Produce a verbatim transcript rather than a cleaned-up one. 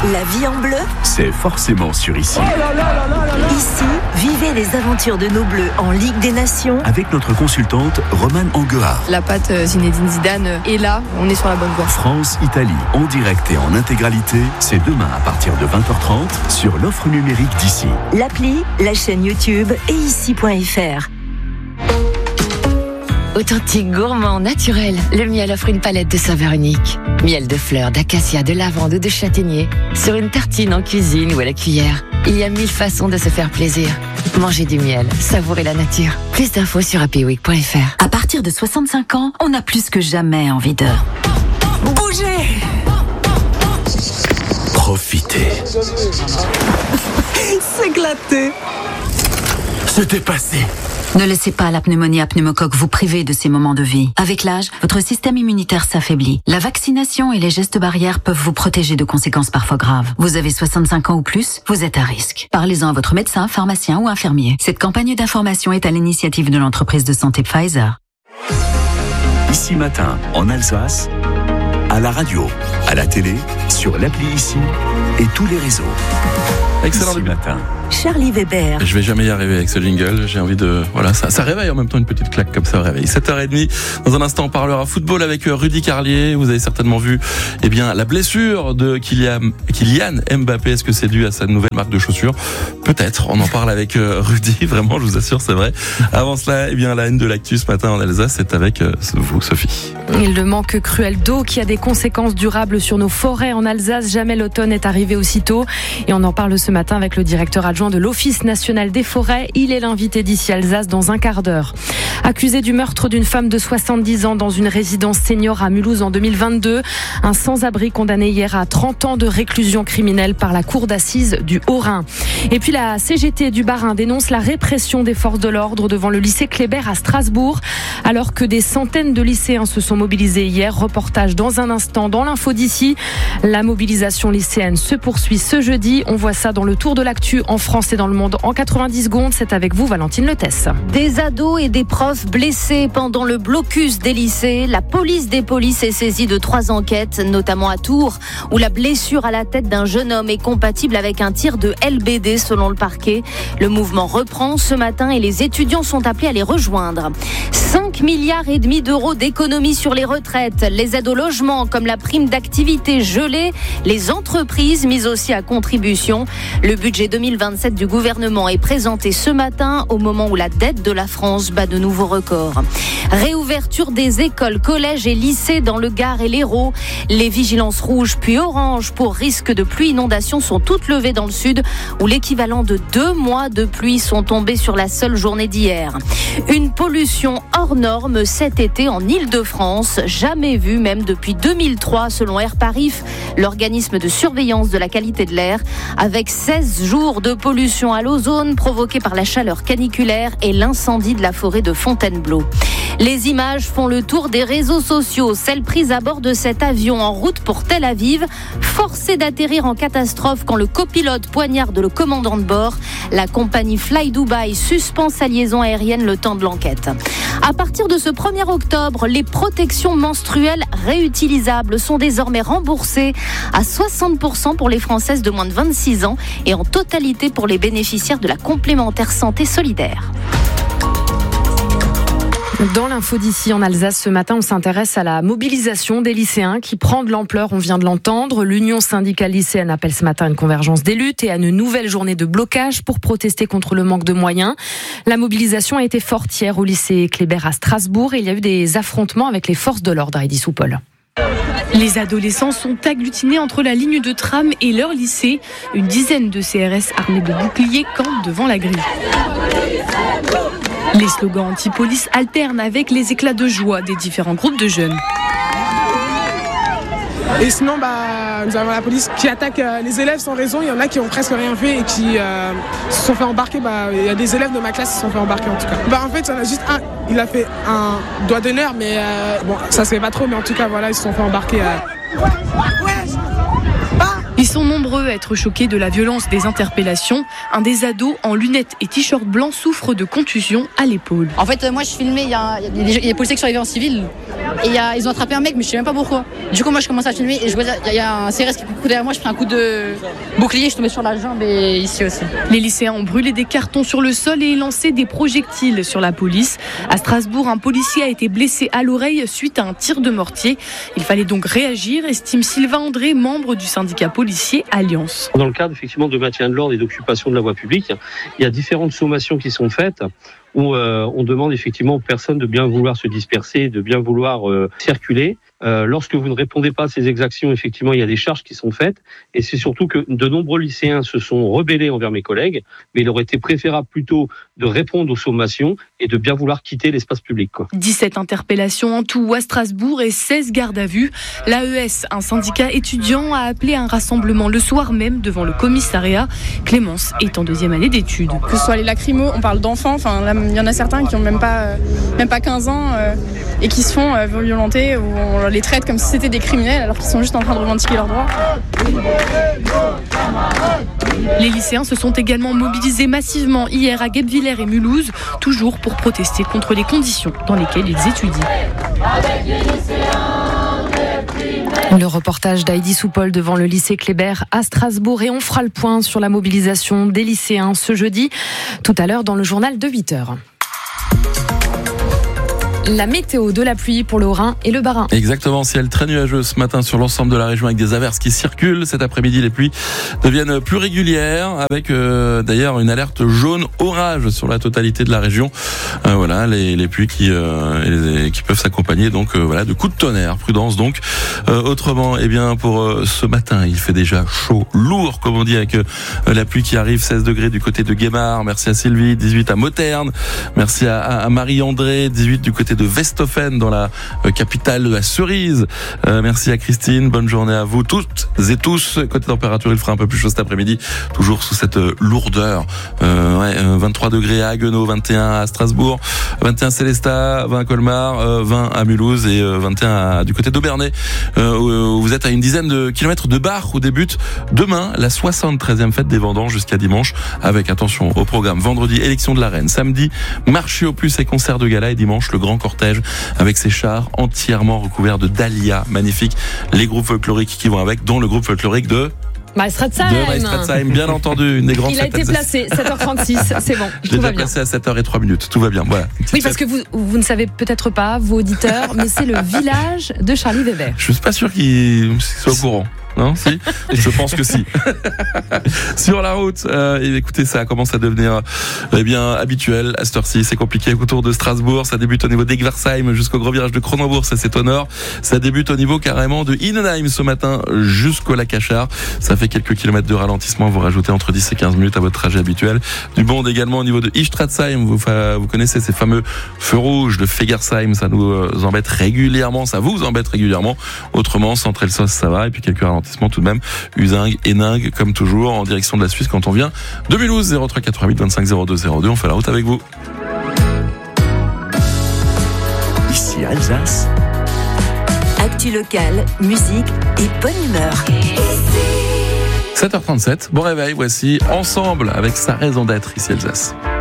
La vie en bleu, c'est forcément sur Ici. Oh là là là là là là. Ici, vivez les aventures de nos Bleus en Ligue des Nations. Avec notre consultante Romane Anguard. La patte Zinedine Zidane est là, on est sur la bonne voie. France-Italie, en direct et en intégralité, c'est demain à partir de vingt heures trente sur l'offre numérique d'Ici. L'appli, la chaîne YouTube et ici point f r. Authentique, gourmand, naturel, le miel offre une palette de saveurs uniques. Miel de fleurs, d'acacia, de lavande ou de châtaignier. Sur une tartine en cuisine ou à la cuillère. Il y a mille façons de se faire plaisir. Mangez du miel, savourez la nature. Plus d'infos sur happy week point f r. À partir de soixante-cinq ans, on a plus que jamais envie de bouger. Profitez. S'éclater. Se dépasser. Ne laissez pas la pneumonie à pneumocoque vous priver de ces moments de vie. Avec l'âge, votre système immunitaire s'affaiblit. La vaccination et les gestes barrières peuvent vous protéger de conséquences parfois graves. Vous avez soixante-cinq ans ou plus, vous êtes à risque. Parlez-en à votre médecin, pharmacien ou infirmier. Cette campagne d'information est à l'initiative de l'entreprise de santé Pfizer. Ici Matin, en Alsace, à la radio, à la télé, sur l'appli Ici et tous les réseaux. Excellent Ici Matin. Charlie Weber. Je vais jamais y arriver avec ce jingle. J'ai envie de, voilà, ça, ça réveille en même temps une petite claque comme ça au réveil. sept heures trente. Dans un instant, on parlera football avec Rudy Carlier. Vous avez certainement vu, eh bien, la blessure de Kylian, Kylian Mbappé. Est-ce que c'est dû à sa nouvelle marque de chaussures? Peut-être. On en parle avec Rudy. Vraiment, je vous assure, c'est vrai. Avant cela, eh bien, la haine de l'actu ce matin en Alsace, c'est avec vous, Sophie. Et le manque cruel d'eau qui a des conséquences durables sur nos forêts en Alsace. Jamais l'automne est arrivé aussitôt. Et on en parle ce matin avec le directeur adjoint de l'Office national des forêts. Il est l'invité d'Ici Alsace dans un quart d'heure. Accusé du meurtre d'une femme de soixante-dix ans dans une résidence senior à Mulhouse en deux mille vingt-deux, un sans-abri condamné hier à trente ans de réclusion criminelle par la cour d'assises du Haut-Rhin. Et puis la C G T du Bas-Rhin dénonce la répression des forces de l'ordre devant le lycée Kléber à Strasbourg, alors que des centaines de lycéens se sont mobilisés hier. Reportage dans un instant dans l'info d'ici. La mobilisation lycéenne se poursuit ce jeudi. On voit ça dans le tour de l'actu en France et dans le monde en quatre-vingt-dix secondes. C'est avec vous, Valentine Letesse. Des ados et des profs blessés pendant le blocus des lycées. La police des polices est saisie de trois enquêtes, notamment à Tours, où la blessure à la tête d'un jeune homme est compatible avec un tir de L B D selon le parquet. Le mouvement reprend ce matin et les étudiants sont appelés à les rejoindre. cinq milliards et demi d'euros d'économies sur les retraites, les aides au logement comme la prime d'activité gelée, les entreprises mises aussi à contribution. Le budget deux mille vingt-sept du gouvernement est présenté ce matin au moment où la dette de la France bat de nouveaux records. Réouverture des écoles, collèges et lycées dans le Gard et l'Hérault. Les vigilances rouges puis oranges pour risque de pluie inondation sont toutes levées dans le sud où l'équivalent de deux mois de pluie sont tombés sur la seule journée d'hier. Une pollution hors norme cet été en Île-de-France, jamais vue même depuis deux mille trois selon Air Parif, l'organisme de surveillance de la qualité de l'air, avec seize jours de pollution à l'ozone provoquée par la chaleur caniculaire et l'incendie de la forêt de Fontainebleau. Les images font le tour des réseaux sociaux, celles prises à bord de cet avion en route pour Tel Aviv, forcé d'atterrir en catastrophe quand le copilote poignarde le commandant de bord. La compagnie Fly Dubai suspend sa liaison aérienne le temps de l'enquête. À partir de ce premier octobre, les protections menstruelles réutilisables sont désormais remboursées à soixante pour cent pour les Françaises de moins de vingt-six ans et en totalité pour les bénéficiaires de la complémentaire santé solidaire. Dans l'info d'ici en Alsace ce matin, on s'intéresse à la mobilisation des lycéens qui prend de l'ampleur, on vient de l'entendre. L'Union syndicale lycéenne appelle ce matin une convergence des luttes et à une nouvelle journée de blocage pour protester contre le manque de moyens. La mobilisation a été forte hier au lycée Kléber à Strasbourg et il y a eu des affrontements avec les forces de l'ordre, Heidi Soupol. Les adolescents sont agglutinés entre la ligne de tram et leur lycée. Une dizaine de C R S armés de boucliers campent devant la grille. Les slogans anti-police alternent avec les éclats de joie des différents groupes de jeunes. Et sinon, bah, nous avons la police qui attaque euh, les élèves sans raison. Il y en a qui ont presque rien fait et qui euh, se sont fait embarquer. Bah, il y a des élèves de ma classe qui se sont fait embarquer en tout cas. Bah, en fait, il y en a juste un. Il a fait un doigt d'honneur, mais euh, bon, ça se fait pas trop. Mais en tout cas, voilà, ils se sont fait embarquer. Euh... Ils sont nombreux à être choqués de la violence des interpellations. Un des ados en lunettes et t-shirt blanc souffre de contusion à l'épaule. En fait, moi je filmais, il y a, il y a des, des policiers qui sont arrivés en civil. et y a, ils ont attrapé un mec, mais je sais même pas pourquoi. Du coup, moi, je commence à filmer et je vois, il y, y a un C R S qui coupe derrière moi, je prends un coup de bouclier, je suis tombé sur la jambe et ici aussi. Les lycéens ont brûlé des cartons sur le sol et lancé des projectiles sur la police. À Strasbourg, un policier a été blessé à l'oreille suite à un tir de mortier. Il fallait donc réagir, estime Sylvain André, membre du syndicat policier Alliance. Dans le cadre effectivement de maintien de l'ordre et d'occupation de la voie publique, il y a différentes sommations qui sont faites où euh, on demande effectivement aux personnes de bien vouloir se disperser, de bien vouloir euh, circuler. Euh, lorsque vous ne répondez pas à ces exactions, effectivement, il y a des charges qui sont faites. Et c'est surtout que de nombreux lycéens se sont rebellés envers mes collègues, mais il aurait été préférable plutôt de répondre aux sommations et de bien vouloir quitter l'espace public, quoi. dix-sept interpellations en tout à Strasbourg et seize gardes à vue. L'A E S, un syndicat étudiant, a appelé un rassemblement le soir même devant le commissariat. Clémence est en deuxième année d'études. Que ce soit les lacrymos, on parle d'enfants, enfin là, il y en a certains qui n'ont même pas, euh, même pas quinze ans euh, et qui se font euh, violenter ou on les traite comme si c'était des criminels alors qu'ils sont juste en train de revendiquer leurs droits. Les lycéens se sont également mobilisés massivement hier à Guebwiller et Mulhouse, toujours pour protester contre les conditions dans lesquelles ils étudient. Le reportage d'Heidi Soupol devant le lycée Kléber à Strasbourg et on fera le point sur la mobilisation des lycéens ce jeudi, tout à l'heure dans le journal de huit heures. La météo de la pluie pour le Haut-Rhin et le Bas-Rhin. Exactement, ciel très nuageux ce matin sur l'ensemble de la région avec des averses qui circulent. Cet après-midi, les pluies deviennent plus régulières avec euh, d'ailleurs une alerte jaune orage sur la totalité de la région. Euh, voilà, les, les pluies qui, euh, les, qui peuvent s'accompagner donc euh, voilà de coups de tonnerre. Prudence donc. Euh, autrement, eh bien pour euh, ce matin, il fait déjà chaud, lourd comme on dit avec euh, la pluie qui arrive. seize degrés du côté de Guémar. Merci à Sylvie. dix-huit à Moterne. Merci à, à Marie-André. dix-huit du côté de Westhofen dans la capitale de la cerise. Euh, merci à Christine. Bonne journée à vous toutes et tous. Côté température, il fera un peu plus chaud cet après-midi. Toujours sous cette lourdeur. Euh, ouais, vingt-trois degrés à Haguenau, vingt et un à Strasbourg, vingt et un à Célestat, vingt à Colmar, euh, vingt à Mulhouse et euh, vingt et un à, du côté d'Aubernay. Euh, où vous êtes à une dizaine de kilomètres de Bar où débute demain la soixante-treizième fête des vendanges jusqu'à dimanche avec, attention, au programme vendredi élection de la reine, samedi marché aux puces et concert de gala et dimanche le grand cortège avec ses chars entièrement recouverts de dahlias magnifiques, les groupes folkloriques qui vont avec, dont le groupe folklorique de Maestratzheim. De Maestratzheim, bien entendu, une des grandes Il a fêtes été placé, sept heures trente-six, c'est bon. Je l'ai déjà placé à sept heures et trois minutes, tout va bien. Voilà. Oui, parce que vous, vous ne savez peut-être pas, vos auditeurs, mais c'est le village de Charlie Weber. Je suis pas sûr qu'il soit au courant. Non, si. Je pense que si. Sur la route, euh, écoutez, ça commence à devenir eh bien habituel à cette heure-ci. C'est compliqué autour de Strasbourg. Ça débute au niveau d'Egversheim jusqu'au gros virage de Cronenbourg, ça c'est au nord. Ça débute au niveau carrément de Innenheim ce matin jusqu'au lac Achard. Ça fait quelques kilomètres de ralentissement. Vous rajoutez entre dix et quinze minutes à votre trajet habituel. Du Bond également au niveau de Istratzheim. Vous, vous connaissez ces fameux feux rouges de Fegersheim. Ça nous embête régulièrement. Ça vous embête régulièrement. Autrement, Centrelsos, ça va. Et puis quelques ralentissements tout de même. Usingue et Ningue, comme toujours, en direction de la Suisse quand on vient de Mulhouse. Zéro trois quatre-vingt-huit vingt-cinq zéro deux zéro deux. On fait la route avec vous. Ici Alsace. Actu locale, musique et bonne humeur. sept heures trente-sept. Bon réveil, voici Ensemble avec sa raison d'être ici Alsace.